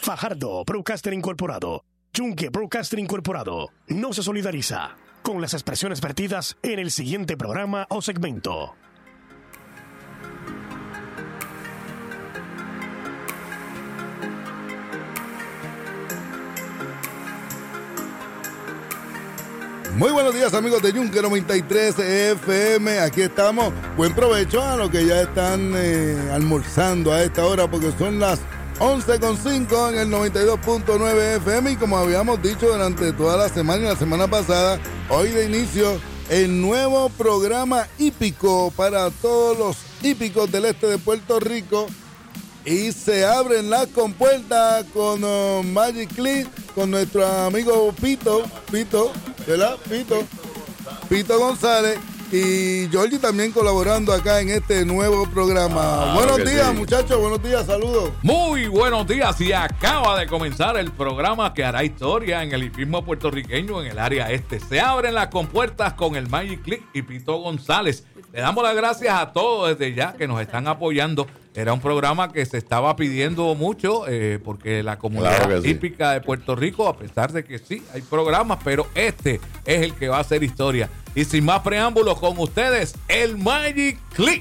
Fajardo Broadcaster Incorporado, Yunque Broadcaster Incorporado, no se solidariza con las expresiones vertidas en el siguiente programa o segmento. Muy buenos días, amigos de Yunque 93 FM. Aquí estamos. Buen provecho a los que ya están almorzando a esta hora, porque son las 11:05 en el 92.9 FM. Y como habíamos dicho durante toda la semana y la semana pasada, hoy de inicio el nuevo programa hípico para todos los hípicos del este de Puerto Rico. Y se abren las compuertas con Magic Click, con nuestro amigo Pito, ¿verdad? Pito González y Georgie también colaborando acá en este nuevo programa. Buenos días, muchachos, buenos días, saludos. Muy buenos días, y acaba de comenzar el programa que hará historia en el hipismo puertorriqueño en el área este. Se abren las compuertas con el Magic Click y Pito González. Le damos las gracias a todos desde ya que nos están apoyando. Era un programa que se estaba pidiendo mucho porque la comunidad hípica de Puerto Rico, a pesar de que sí, hay programas, pero este es el que va a hacer historia. Y sin más preámbulos, con ustedes, el Magic Click.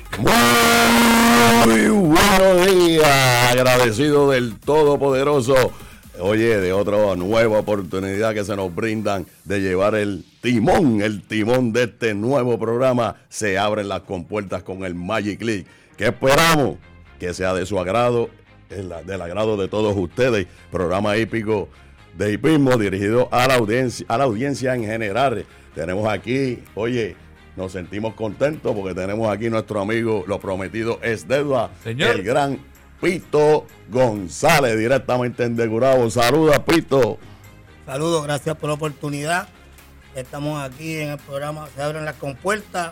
Muy buenos días, agradecido del Todopoderoso. Oye, de otra nueva oportunidad que se nos brindan de llevar el timón de este nuevo programa. Se abren las compuertas con el Magic Click. ¿Qué esperamos? Que sea de su agrado, del agrado de todos ustedes. Programa hípico de hipismo dirigido a la audiencia en general. Tenemos aquí, oye, nos sentimos contentos porque tenemos aquí nuestro amigo, lo prometido es deuda, el gran Pito González, directamente en Gurabo. Saluda, Pito. Saludos, gracias por la oportunidad. Estamos aquí en el programa Se Abren las Compuertas.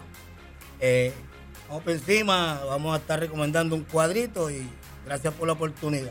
Vamos por encima, vamos a estar recomendando un cuadrito y gracias por la oportunidad.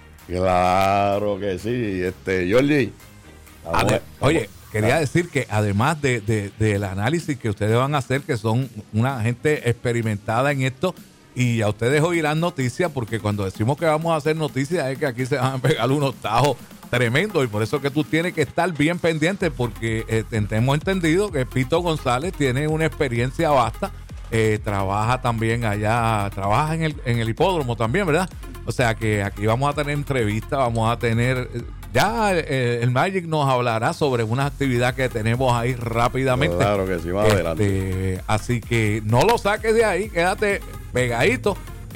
Claro que sí, Georgie. Oye, quería decir que además del análisis que ustedes van a hacer, que son una gente experimentada en esto, y a ustedes oirán noticias, porque cuando decimos que vamos a hacer noticias es que aquí se van a pegar unos tajos tremendos, y por eso que tú tienes que estar bien pendiente, porque hemos entendido que Pito González tiene una experiencia vasta. Trabaja también allá, trabaja en el hipódromo también, ¿verdad? O sea que aquí vamos a tener entrevistas, vamos a tener, ya el Magic nos hablará sobre una actividad que tenemos ahí rápidamente. Claro que sí, más adelante. Así que no lo saques de ahí, quédate pegadito.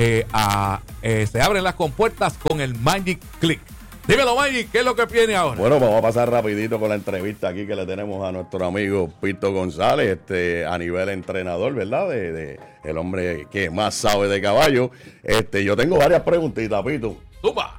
Se abren las compuertas con el Magic Click. Dímelo, Magic, ¿qué es lo que viene ahora? Bueno, vamos a pasar rapidito con la entrevista aquí que le tenemos a nuestro amigo Pito González, a nivel entrenador, ¿verdad? De el hombre que más sabe de caballo. Yo tengo varias preguntitas, Pito. ¡Tuma!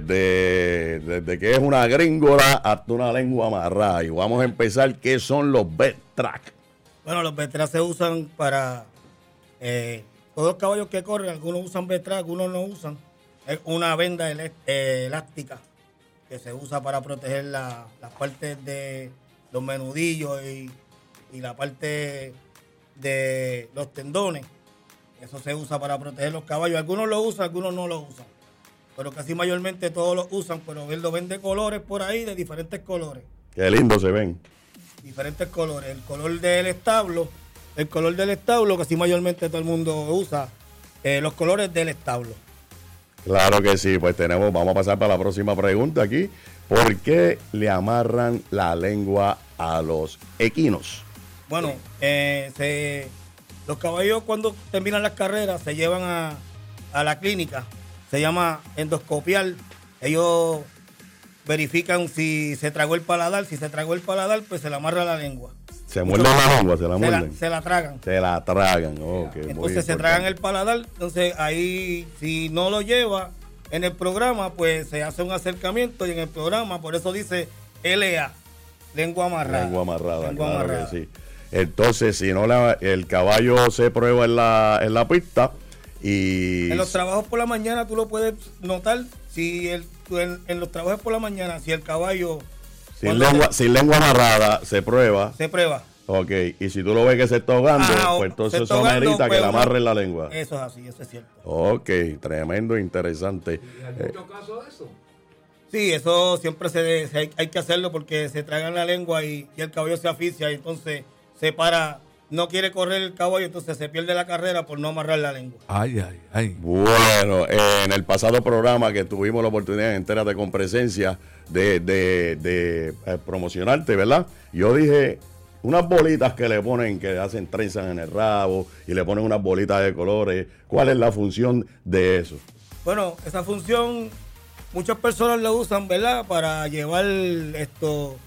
Desde que es una gringola hasta una lengua amarrada. Y vamos a empezar, ¿qué son los Bet-Track? Bueno, los Bet-Track se usan para todos los caballos que corren. Algunos usan Bet-Track, algunos no usan. Es una venda elástica que se usa para proteger las partes de los menudillos y la parte de los tendones. Eso se usa para proteger los caballos. Algunos lo usan, algunos no lo usan. Pero casi mayormente todos lo usan, pero lo ven de colores por ahí, de diferentes colores. Qué lindo se ven. Diferentes colores. El color del establo, casi mayormente todo el mundo usa los colores del establo. Claro que sí, pues vamos a pasar para la próxima pregunta aquí. ¿Por qué le amarran la lengua a los equinos? Bueno, los caballos cuando terminan las carreras se llevan a la clínica, se llama endoscopiar. Ellos verifican si se tragó el paladar, pues se le amarra la lengua. ¿Se muerden la lengua? ¿Se la muerden? Se la tragan. Se la tragan, ok. Entonces se tragan el paladar, entonces ahí si no lo lleva en el programa, pues se hace un acercamiento y en el programa, por eso dice LA, lengua amarrada. Lengua amarrada. Que sí. Entonces, si no el caballo se prueba en la pista y... En los trabajos por la mañana tú lo puedes notar, si en los trabajos por la mañana, si el caballo... Sin lengua amarrada, se prueba. Ok, y si tú lo ves que se está ahogando, pues entonces eso amerita que le amarren la lengua. Eso es así, eso es cierto. Ok, tremendo, interesante. ¿Y hay muchos casos de eso? Sí, eso siempre hay que hacerlo porque se tragan la lengua y el caballo se asfixia y entonces se para, no quiere correr el caballo, entonces se pierde la carrera por no amarrar la lengua. Ay, ay, ay. Bueno, en el pasado programa que tuvimos la oportunidad en Entérate con Presencia de promocionarte, ¿verdad? Yo dije unas bolitas que le ponen, que hacen trenzas en el rabo y le ponen unas bolitas de colores. ¿Cuál es la función de eso? Bueno, esa función muchas personas la usan, ¿verdad? Para llevar esto.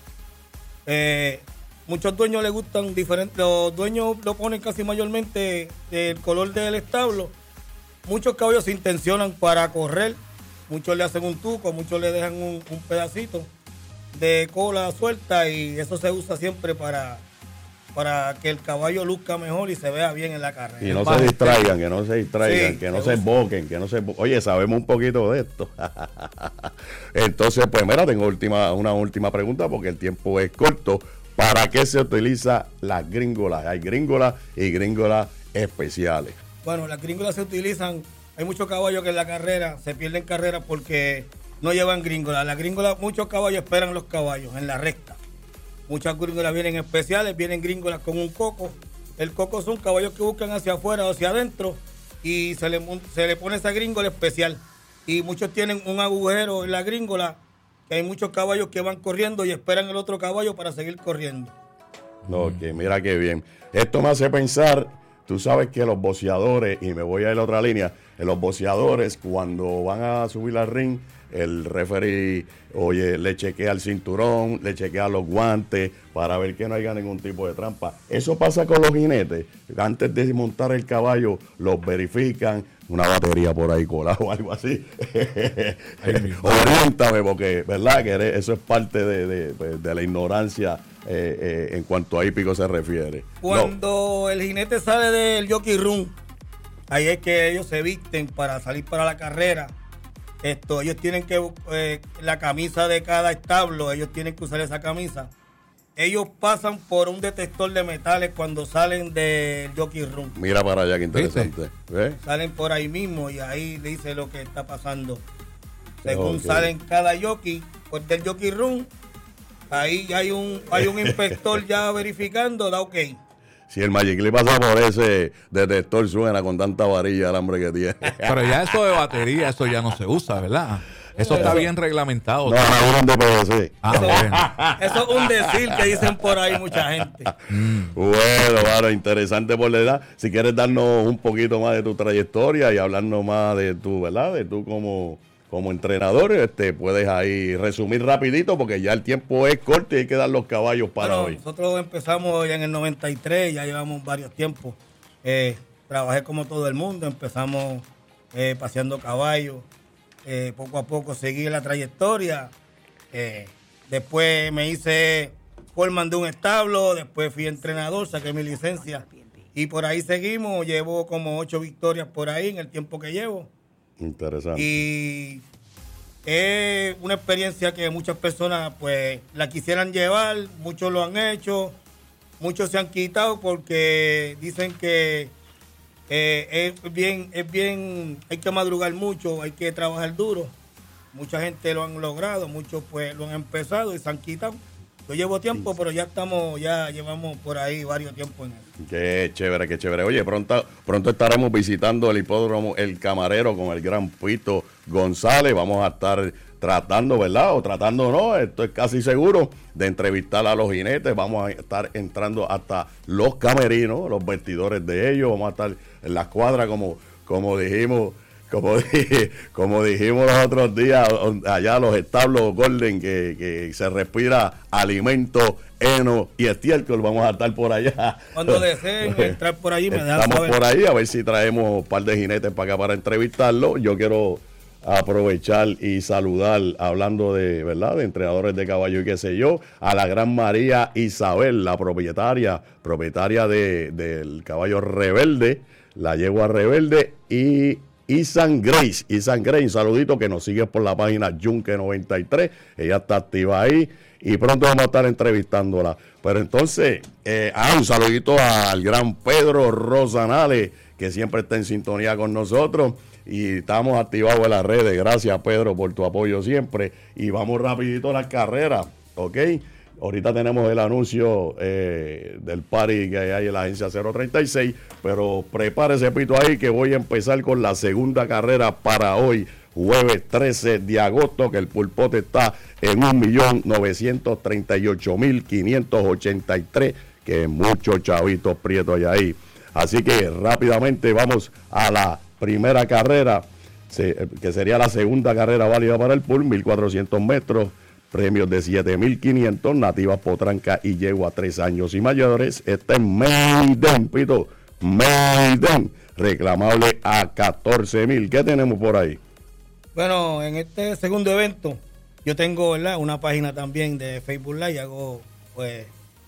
Muchos dueños les gustan diferentes. Los dueños lo ponen casi mayormente del color del establo. Muchos caballos se intencionan para correr. Muchos le hacen un tuco, muchos le dejan un pedacito de cola suelta y eso se usa siempre para que el caballo luzca mejor y se vea bien en la carrera. Y no se distraigan, sí, que no se emboquen, Oye, sabemos un poquito de esto. Entonces, pues mira, tengo una última pregunta porque el tiempo es corto. ¿Para qué se utiliza las gringolas? Hay gringolas y gringolas especiales. Bueno, las gringolas se utilizan, hay muchos caballos que en la carrera se pierden carreras porque no llevan gringolas. Las gringolas, muchos caballos esperan los caballos en la recta. Muchas gringolas vienen especiales, vienen gringolas con un coco. El coco son caballos que buscan hacia afuera o hacia adentro y se le pone esa gringola especial. Y muchos tienen un agujero en la gringola, que hay muchos caballos que van corriendo y esperan el otro caballo para seguir corriendo. Ok, mira qué bien. Esto me hace pensar, tú sabes que los boxeadores, y me voy a ir a la otra línea, los boxeadores cuando van a subir al ring, el referee, oye, le chequea el cinturón, le chequea los guantes para ver que no haya ningún tipo de trampa. Eso pasa con los jinetes. Antes de montar el caballo, los verifican, una batería por ahí colada o algo así. Oriéntame, porque, ¿verdad? Que eso es parte de la ignorancia en cuanto a hípico se refiere. Cuando el jinete sale del jockey room, ahí es que ellos se visten para salir para la carrera. Ellos tienen que, la camisa de cada establo, ellos tienen que usar esa camisa. Ellos pasan por un detector de metales cuando salen del jockey room. Mira para allá, qué interesante. ¿Ves? Salen por ahí mismo y ahí le dice lo que está pasando. Según salen cada jockey, pues del jockey room, ahí hay un inspector ya verificando, da ok. Si el Magic Leap pasa por ese detector, suena con tanta varilla el hambre que tiene. Pero ya eso de batería, eso ya no se usa, ¿verdad? Eso está bien reglamentado. No, no, de PVC. Eso es un decir que dicen por ahí mucha gente. Bueno, interesante por la edad. Si quieres darnos un poquito más de tu trayectoria y hablarnos más de tu, ¿verdad? De tú como entrenador, puedes ahí resumir rapidito porque ya el tiempo es corto y hay que dar los caballos para hoy. Nosotros empezamos ya en el 93, ya llevamos varios tiempos. Trabajé como todo el mundo, empezamos paseando caballos. Poco a poco seguí la trayectoria. Después me hice foreman de un establo, después fui entrenador, saqué mi licencia y por ahí seguimos. Llevo como 8 victorias por ahí en el tiempo que llevo. Interesante. Y es una experiencia que muchas personas pues la quisieran llevar, muchos lo han hecho, muchos se han quitado porque dicen que es bien, hay que madrugar mucho, hay que trabajar duro. Mucha gente lo han logrado, muchos pues lo han empezado y se han quitado. Yo llevo tiempo, pero ya llevamos por ahí varios tiempos en eso. Qué chévere. Oye, pronto estaremos visitando el hipódromo El Camarero con el gran Pito González. Vamos a estar tratando, ¿verdad? O tratando, no, esto es casi seguro, de entrevistar a los jinetes. Vamos a estar entrando hasta los camerinos, los vestidores de ellos. Vamos a estar en la escuadra como dijimos los otros días, allá los establos Golden, que se respira alimento, heno y estiércol. Vamos a estar por allá. Cuando deseen entrar por allí, me dejan saber. Estamos por ahí, a ver si traemos un par de jinetes para acá para entrevistarlo. Yo quiero aprovechar y saludar, hablando de, ¿verdad?, de entrenadores de caballo y qué sé yo, a la gran María Isabel, la propietaria del caballo Rebelde, la yegua Rebelde, y Isan Grace, un saludito, que nos sigue por la página Yunque 93, ella está activa ahí y pronto vamos a estar entrevistándola. Pero entonces, un saludito al gran Pedro Rosanales, que siempre está en sintonía con nosotros, y estamos activados en las redes. Gracias, Pedro, por tu apoyo siempre. Y vamos rapidito a las carreras, ¿ok? Ahorita tenemos el anuncio del party que hay en la agencia 036, pero prepárese, Pito, ahí que voy a empezar con la segunda carrera para hoy, jueves 13 de agosto, que el pulpote está en 1.938.583, que muchos chavitos prietos hay ahí. Así que rápidamente vamos a la primera carrera, que sería la segunda carrera válida para el pool, 1.400 metros. Premios de 7.500, nativas, potranca y yegua 3 años y mayores. Este es Maiden, Pito, Maiden, reclamable a 14.000. ¿Qué tenemos por ahí? Bueno, en este segundo evento, yo tengo, ¿verdad?, una página también de Facebook Live. Hago, pues,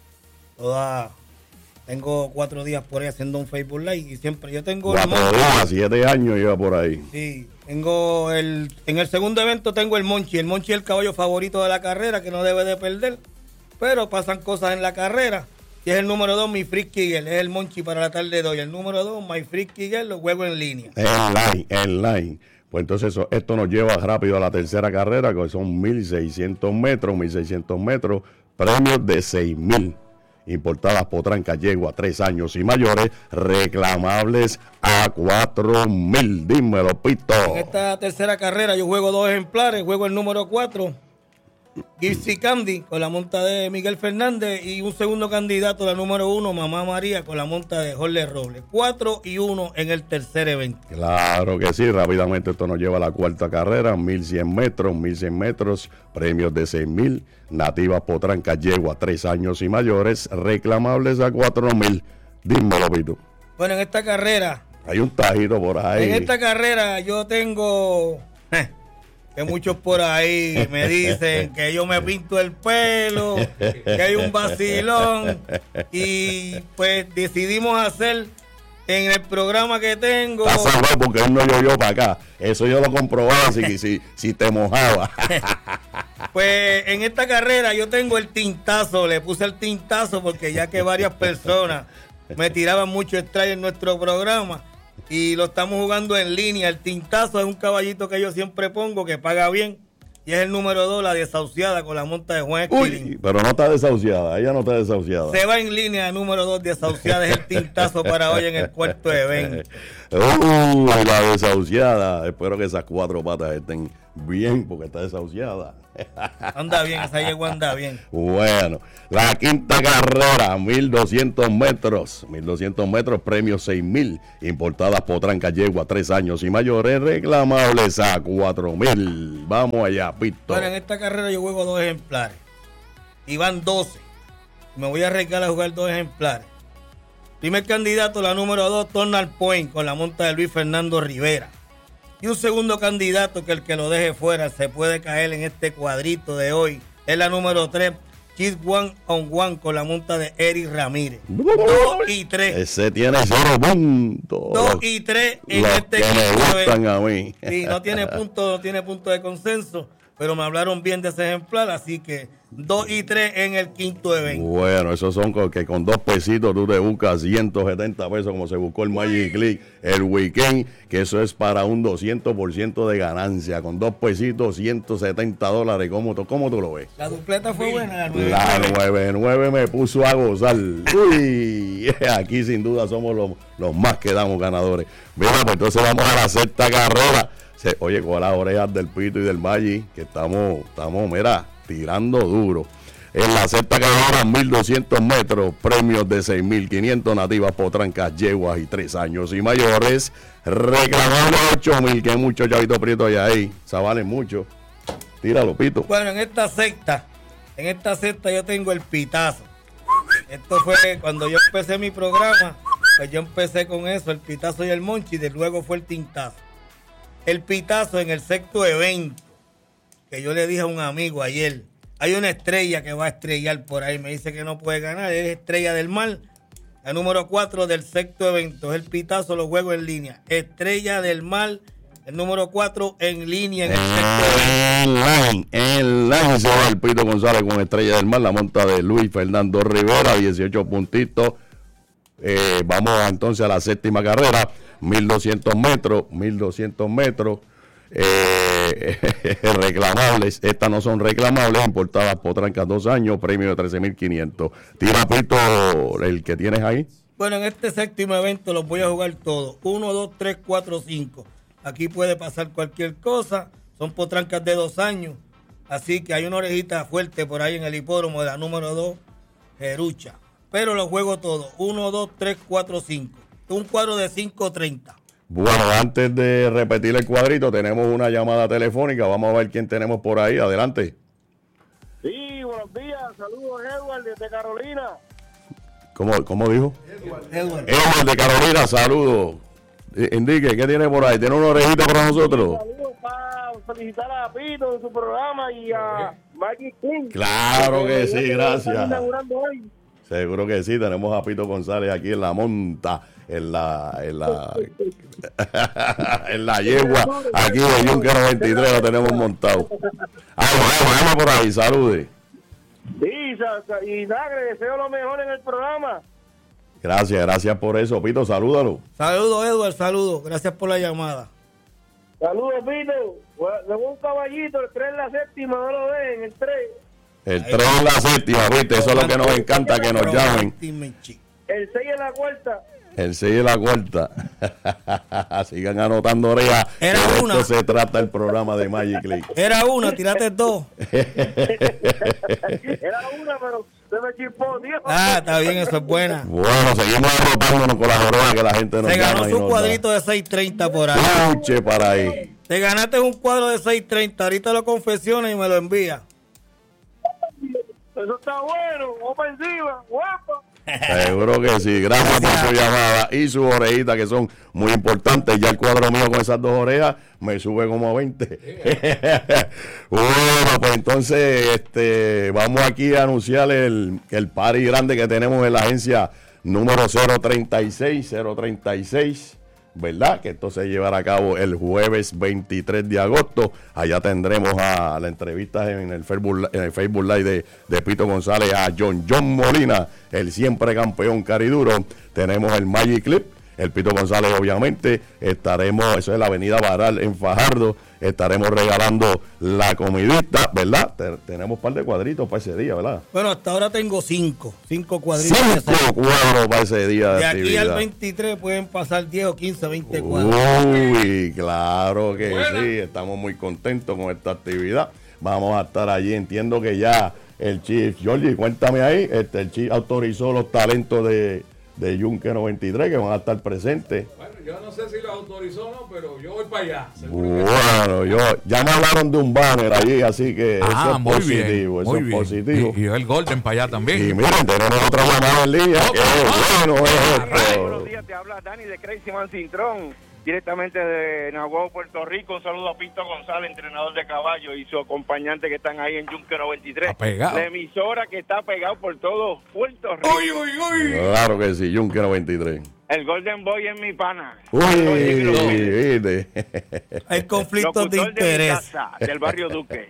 tengo 4 días por ahí haciendo un Facebook Live y siempre yo tengo... 4 días, 7 años lleva por ahí. Sí, tengo en el segundo evento tengo el Monchi. El Monchi es el caballo favorito de la carrera, que no debe de perder, pero pasan cosas en la carrera. Y es el número 2, My Frisky Girl, es el Monchi para la tarde de hoy. El número 2, My Frisky Girl, lo juego en línea. En line. Pues entonces esto nos lleva rápido a la tercera carrera, que son 1.600 metros, premios de 6.000. Importadas, potranca, yegua, 3 años y mayores, reclamables a 4.000. Dímelo, Pito. En esta tercera carrera yo juego 2 ejemplares. Juego el número 4, Gypsy Candy, con la monta de Miguel Fernández, y un segundo candidato, la número 1, Mamá María, con la monta de Jorge Robles. 4 y 1 en el tercer evento. Claro que sí, rápidamente esto nos lleva a la cuarta carrera, 1.100 metros, premios de 6.000, nativas, potranca, yegua, 3 años y mayores, reclamables a 4.000. Dímelo, Pito. Bueno, en esta carrera... Hay un tajito por ahí. En esta carrera yo tengo... que muchos por ahí me dicen que yo me pinto el pelo, que hay un vacilón, y pues decidimos hacer en el programa que tengo... Está salvado porque él no llovió para acá. Eso yo lo comprobaba si te mojaba. Pues en esta carrera yo tengo el tintazo, le puse el tintazo porque ya que varias personas me tiraban mucho strike en nuestro programa, y lo estamos jugando en línea. El tintazo es un caballito que yo siempre pongo, que paga bien, y es el número 2, la desahuciada, con la monta de Juan Esquilín. Uy, pero no está desahuciada, ella no está desahuciada. Se va en línea, el número 2, desahuciada, es el tintazo para hoy en el cuarto evento. La desahuciada, espero que esas 4 patas estén bien, porque está desahuciada. Anda bien, esa yegua anda bien. Bueno, la quinta carrera, 1.200 metros, premios 6.000, importadas, potranca, yegua, 3 años y mayores, reclamables a 4.000. Vamos allá, Pito. Bueno, en esta carrera yo juego 2 ejemplares y van 12. Me voy a arriesgar a jugar 2 ejemplares. Primer candidato, la número 2, Tornal Point, con la monta de Luis Fernando Rivera. Y un segundo candidato, que el que lo deje fuera se puede caer en este cuadrito de hoy, es la número 3, Cheese One on One, con la monta de Eric Ramírez. 2 y 3. Ese tiene 0 puntos. 2 y 3 en Los este que me quinto gustan evento. a mí. Sí, no tiene punto de consenso, pero me hablaron bien de ese ejemplar, así que 2 y 3 en el quinto evento. Bueno, esos son que con 2 pesitos tú te buscas 170 pesos, como se buscó el Magic League el weekend, que eso es para un 200% de ganancia. Con 2 pesitos, $170. ¿Cómo tú lo ves? La dupleta fue buena. La 99 me puso a gozar. Uy, aquí sin duda somos los más que damos ganadores. Mira, pues entonces vamos a la sexta carrera. Oye, con las orejas del Pito y del Magic, que estamos, mira, tirando duro. En la sexta carrera, 1.200 metros, premios de 6.500, nativas, potrancas, yeguas y 3 años y mayores, reclamando 8.000, que muchos chavitos prietos hay ahí. O sea, vale mucho. Tíralo, Pito. Bueno, en esta sexta yo tengo el pitazo. Esto fue cuando yo empecé mi programa, pues yo empecé con eso, el pitazo y el monchi, y luego fue el tintazo. El pitazo en el sexto evento, que yo le dije a un amigo ayer, hay una estrella que va a estrellar por ahí, me dice que no puede ganar, es Estrella del Mar, la número 4 del sexto evento, es el pitazo, lo juego en línea. Estrella del Mar, el número 4 en línea en el sexto evento. En line se va el Pito González con Estrella del Mar, la monta de Luis Fernando Rivera, 18 puntitos. Vamos entonces a la séptima carrera, 1200 metros. Reclamables, estas no son reclamables, importadas Potrancas 2 años, premio de 13,500. Tira, Pito, el que tienes ahí. Bueno, en este séptimo evento los voy a jugar todos. 1, 2, 3, 4, 5. Aquí puede pasar cualquier cosa. Son potrancas de 2 años. Así que hay una orejita fuerte por ahí en el hipódromo de la número 2, Jerucha. Pero los juego todos. 1, 2, 3, 4, 5. Un cuadro de 5.30. Bueno, antes de repetir el cuadrito, tenemos una llamada telefónica. Vamos a ver quién tenemos por ahí. Adelante. Sí, buenos días. Saludos, Edward, desde Carolina. ¿Cómo dijo? Edward. Edward de Carolina, saludos. Indique, ¿qué tiene por ahí? ¿Tiene una orejita para nosotros? Saludos para felicitar a Pito de su programa y a Maggie King. Claro que sí, gracias. Inaugurando hoy. Seguro que sí, tenemos a Pito González aquí en la monta, en la en la yegua, aquí de Junker 93 lo tenemos montado. Vamos por ahí, salude. Sí, y nada, le deseo lo mejor en el programa. Gracias por eso, Pito, salúdalo. Saludos, Edward, saludos. Gracias por la llamada. Saludos, Pito. Le voy un caballito, el 3 en la séptima, no lo ven, el 3. El 3 en la séptima, viste, eso es lo que nos encanta, que nos llamen. El 6 en la cuarta. El 6 en la cuarta. Sigan anotando orejas. Era de una. esto se trata el programa de Magic League. Era una, tírate 2. Era una, pero se me chispó, tío. Ah, está bien, eso es buena. Bueno, seguimos arropándonos con las orejas que la gente nos Se llama ganó y su nos cuadrito de 6.30 por ahí. da. Escuche para ahí. Te ganaste un cuadro de 6.30. Ahorita lo confesiona y me lo envía. Eso está bueno, ofensiva, guapa. Seguro que sí. Gracias por su llamada y sus orejitas que son muy importantes. Ya el cuadro mío con esas 2 orejas me sube como a 20. Bueno, pues entonces vamos aquí a anunciar el party grande que tenemos en la agencia número 036, ¿verdad? Que esto se llevará a cabo el jueves 23 de agosto. Allá tendremos a la entrevista en el Facebook Live de Pito González a John Molina, el siempre campeón cariduro. Tenemos el Magic Clip, el Pito González obviamente. Estaremos, eso es la avenida Baral en Fajardo. Estaremos regalando la comidita, ¿verdad? Tenemos un par de cuadritos para ese día, ¿verdad? Bueno, hasta ahora tengo 5 cuadritos. 5 cuadros para ese día De aquí actividad. al 23 pueden pasar 10 o 15, 20 cuadros. Uy, claro que sí, estamos muy contentos con esta actividad. Vamos a estar allí, entiendo que ya el Chief, Georgie, cuéntame ahí, el Chief autorizó los talentos de Junker 93 que van a estar presentes. Bueno, yo no sé si lo autorizó o no, pero yo voy para allá. Seguro que Bueno, ya me hablaron de un banner allí, así que eso es muy positivo, bien, eso muy es bien. positivo. Y el Golden para allá también. Y miren, tenemos otra llamada en línea, que bueno es esto. Buenos días, te habla Dani de Crazy Man Cintrón, directamente de Nahuatl, Puerto Rico. Un saludo a Pito González, entrenador de caballo, y su acompañante que están ahí en Junker 93. Está pegado. La emisora que está pegado por todo Puerto Rico. Claro que sí, Junker 93. El Golden Boy es mi pana. Uy, viste. Hay conflictos de Locutor mi interés. casa, del barrio Duque.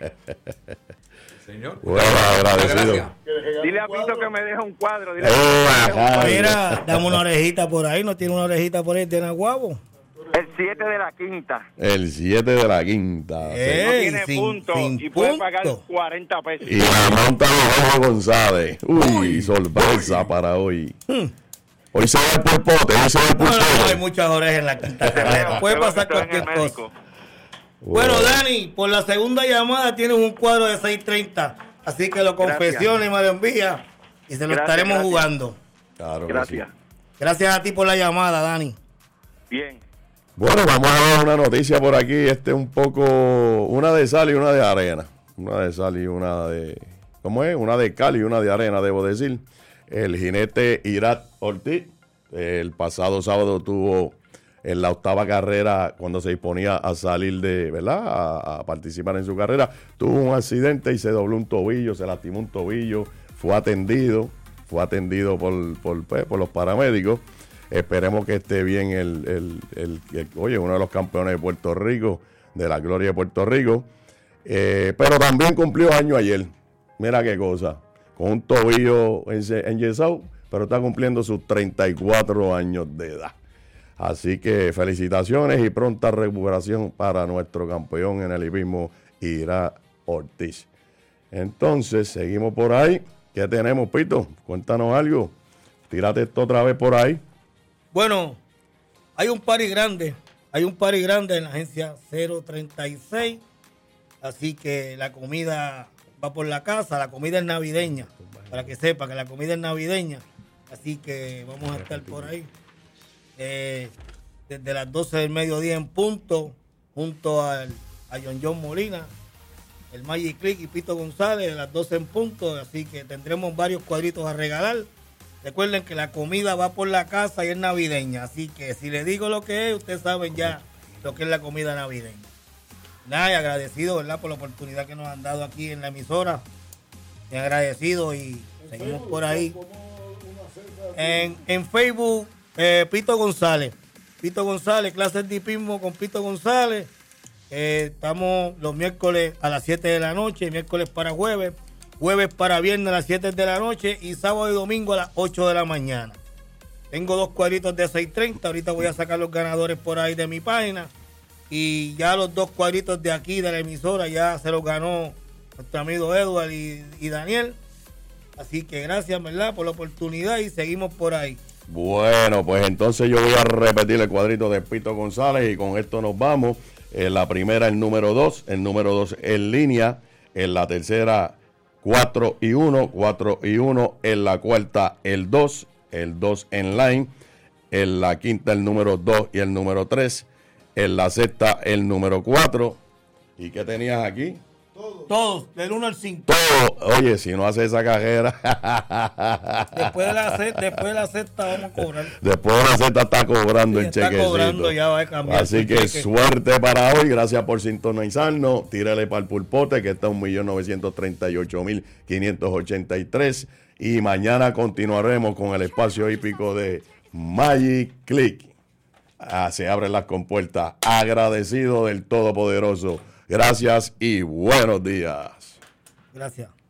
Señor. Bueno, agradecido. Gracias. Dile a Pito que me deje un cuadro. Dile Ajá. Mira, dame una orejita por ahí. ¿No tiene una orejita por ahí de Naguabo? el 7 de la quinta. El 7 de la quinta. No Ey, tiene sin punto y punto. puede pagar 40 pesos. Y la monta Jorge González. Uy, sorpresa para hoy. Hoy se va el pulpote, hoy se va el No, no, no, hay pulpote. muchas orejas en la quinta carrera. Puede pasar cualquier cosa. Bueno, Dani, por la segunda llamada tienes un cuadro de 6.30. Así que lo confesiona y me lo envía. Y se lo Gracias, estaremos gracias. jugando. Claro que Gracias. sí. Gracias a ti por la llamada, Dani. Bien. Bueno, vamos a ver una noticia por aquí, un poco, una de sal y una de arena. Una de sal y una de, ¿cómo es? Una de cal y una de arena, debo decir. El jinete Irat Ortiz, el pasado sábado tuvo en la 8ª carrera, cuando se disponía a salir de, ¿verdad? A participar en su carrera, tuvo un accidente y se dobló un tobillo, se lastimó un tobillo, fue atendido por los paramédicos. Esperemos que esté bien oye, uno de los campeones de Puerto Rico, de la gloria de Puerto Rico. Pero también cumplió año ayer. Mira qué cosa. Con un tobillo enyesado, pero está cumpliendo sus 34 años de edad. Así que felicitaciones y pronta recuperación para nuestro campeón en el hipismo, Ira Ortiz. Entonces, seguimos por ahí. ¿Qué tenemos, Pito? Cuéntanos algo. Tírate esto otra vez por ahí. Bueno, hay un party grande en la agencia 036, así que la comida va por la casa, la comida es navideña, para que sepa que la comida es navideña, así que vamos a estar por ahí. Desde las 12 del mediodía en punto, junto a John Molina, el Magic Click y Pito González, a las 12 en punto, así que tendremos varios cuadritos a regalar. Recuerden que la comida va por la casa y es navideña, así que si les digo lo que es, ustedes saben ya lo que es la comida navideña. Nada, y agradecido, ¿verdad?, por la oportunidad que nos han dado aquí en la emisora. Y agradecido y seguimos por ahí. En Facebook, Pito González, clases de hipismo con Pito González. Estamos los miércoles a las 7 de la noche, miércoles para jueves para viernes a las 7 de la noche y sábado y domingo a las 8 de la mañana. Tengo 2 cuadritos de 6.30, ahorita voy a sacar los ganadores por ahí de mi página y ya los 2 cuadritos de aquí de la emisora ya se los ganó nuestro amigo Edward y Daniel. Así que gracias, ¿verdad?, por la oportunidad y seguimos por ahí. Bueno, pues entonces yo voy a repetir el cuadrito de Pito González y con esto nos vamos. En la primera el número 2 en línea, en la tercera 4 y 1, en la cuarta el 2 en line, en la quinta el número 2 y el número 3, en la sexta el número 4. ¿Y qué tenías aquí? Todos, del 1 al 5. Todo. Oye, si no hace esa cajera. Después de la sexta vamos a cobrar. Después de la sexta está cobrando el chequecito. Está cobrando, ya va a cambiar. Así que suerte para hoy. Gracias por sintonizarnos. Tírale para el pulpote, que está 1.938.583. Y mañana continuaremos con el espacio hípico de Magic Click. Se abren las compuertas. Agradecido del Todopoderoso. Gracias y buenos días. Gracias.